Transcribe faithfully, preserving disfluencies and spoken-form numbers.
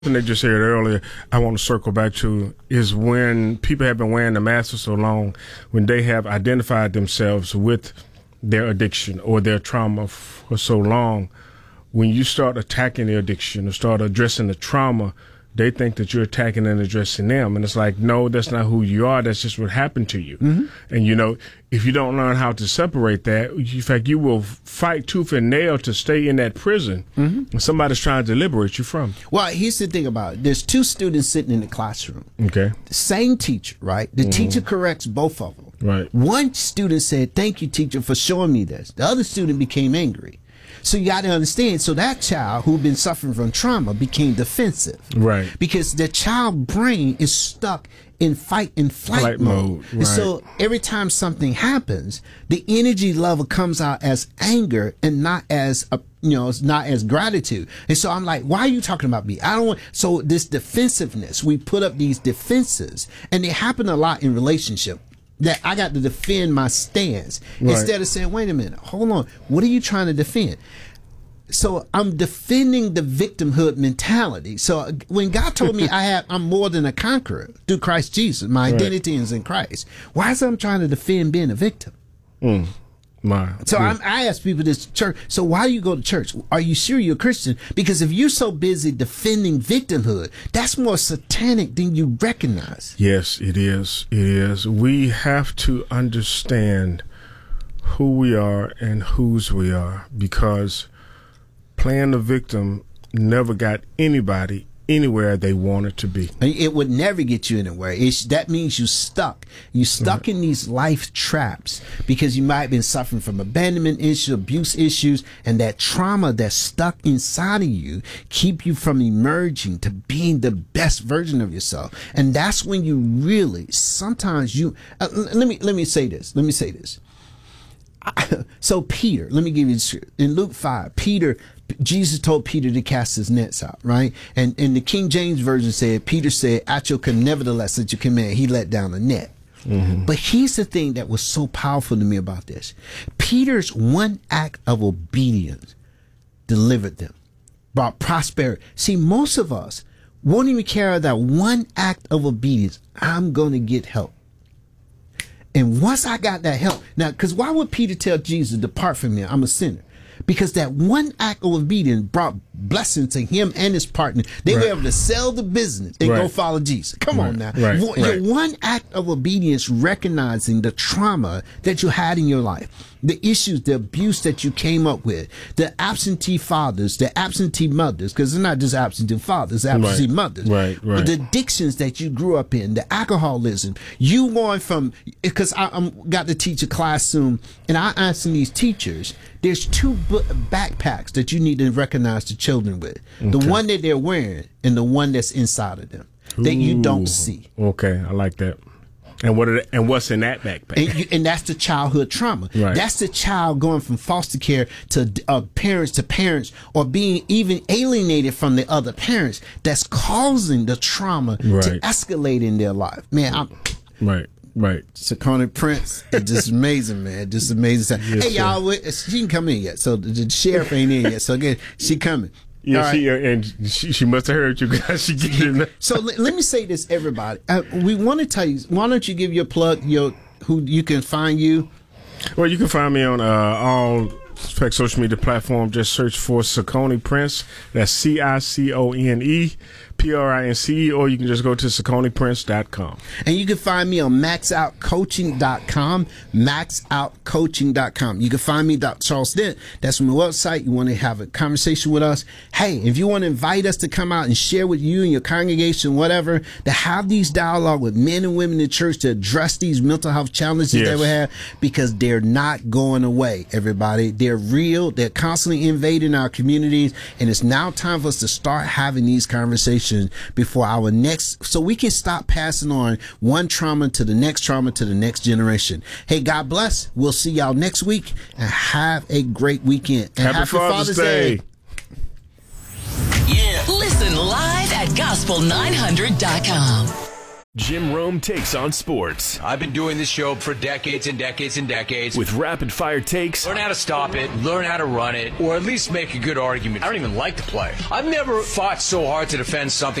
Something they just said earlier, I want to circle back to is when people have been wearing the mask for so long, when they have identified themselves with their addiction or their trauma for so long, when you start attacking the addiction or start addressing the trauma, they think that you're attacking and addressing them. And it's like, no, that's not who you are. That's just what happened to you. Mm-hmm. And, you know, if you don't learn how to separate that, in fact, you will fight tooth and nail to stay in that prison mm-hmm. and somebody's trying to liberate you from. Well, here's the thing about it. There's two students sitting in the classroom. Okay. The same teacher, right? The mm-hmm. teacher corrects both of them. Right. One student said, "Thank you, teacher, for showing me this." The other student became angry. So you got to understand, so that child who'd been suffering from trauma became defensive. Right. Because the child brain is stuck in fight and flight, flight mode. mode. Right. And so every time something happens, the energy level comes out as anger and not as a you know, it's not as gratitude. And so I'm like, why are you talking about me? I don't want, so this defensiveness, we put up these defenses, and they happen a lot in relationship. That I got to defend my stance right. instead of saying, wait a minute, hold on, what are you trying to defend? So I'm defending the victimhood mentality. So when God told me I have, I'm more than a conqueror through Christ Jesus, my right. identity is in Christ. Why is I'm trying to defend being a victim? Mm. My, so yeah. I'm, I ask people this church. So why do you go to church? Are you sure you're a Christian? Because if you're so busy defending victimhood, that's more satanic than you recognize. Yes, it is. It is. We have to understand who we are and whose we are, because playing the victim never got anybody anywhere they wanted to be. It would never get you anywhere. It's, that means you stuck. You stuck right. in these life traps because you might have been suffering from abandonment issues, abuse issues, and that trauma that's stuck inside of you keep you from emerging to being the best version of yourself. And that's when you really, sometimes you, uh, let me, let me say this. Let me say this. So Peter, let me give you this. In Luke five, Peter, Jesus told Peter to cast his nets out, right? And and the King James Version said, Peter said, at your command, nevertheless, at your command, he let down a net. Mm-hmm. But here's the thing that was so powerful to me about this. Peter's one act of obedience delivered them, brought prosperity. See, most of us won't even care that one act of obedience. I'm going to get help. And once I got that help, now, because why would Peter tell Jesus, depart from me, I'm a sinner? Because that one act of obedience brought blessing to him and his partner. They right. were able to sell the business and right. go follow Jesus. Come right. on now. Right. Your right. one act of obedience, recognizing the trauma that you had in your life, the issues, the abuse that you came up with, the absentee fathers, the absentee mothers, because it's not just absentee fathers, absentee right. mothers. Right, right. The addictions that you grew up in, the alcoholism, you going from, because I'm got to teach a class soon, and I asking these teachers, there's two backpacks that you need to recognize the children with. Okay. The one that they're wearing and the one that's inside of them Ooh. That you don't see. Okay, I like that. And what are the, and what's in that backpack? And, you, and that's the childhood trauma. Right. That's the child going from foster care to uh, parents to parents, or being even alienated from the other parents. That's causing the trauma right. to escalate in their life. Man, I'm right. Right. Sakoni Prince. It's just amazing, man. Just amazing. Yes, hey, y'all, she didn't come in yet. So the sheriff ain't in yet. So again, she coming. Yeah, All she, right. and she, she must have heard you guys. She get in there. So let, let me say this, everybody. Uh, we want to tell you, why don't you give your plug, your who you can find you? Well, you can find me on uh, all social media platforms. Just search for Sakoni Prince. That's C I C O N E P R I N C E, or you can just go to Sakoni Prince dot com. And you can find me on max out coaching dot com, max out coaching dot com. You can find me, Doctor Charles Dent. That's my website. You want to have a conversation with us. Hey, if you want to invite us to come out and share with you and your congregation, whatever, to have these dialogue with men and women in church to address these mental health challenges yes. that we have, because they're not going away, everybody. They're real. They're constantly invading our communities, and it's now time for us to start having these conversations before our next, so we can stop passing on one trauma to the next trauma to the next generation. Hey, God bless. We'll see y'all next week, and have a great weekend. And happy, happy Father's, Father's Day. Day. Yeah. Listen live at gospel nine hundred dot com. Jim Rome Takes on Sports. I've been doing this show for decades and decades and decades. With rapid-fire takes. Learn how to stop it, learn how to run it, or at least make a good argument. I don't even like to play. I've never fought so hard to defend something